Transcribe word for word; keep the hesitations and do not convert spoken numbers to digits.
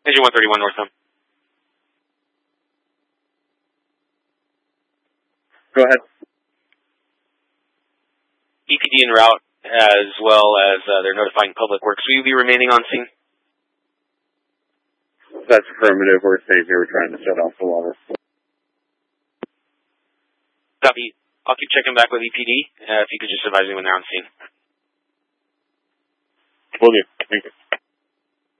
Engine one thirty-one northbound. Go ahead. E P D en route, as well as uh, they're notifying public works. Will you be remaining on scene? That's affirmative. We're safe here. We're trying to shut off the water. Copy. I'll keep checking back with E P D. Uh, if you could just advise me when they're on scene. Will do. Thank you.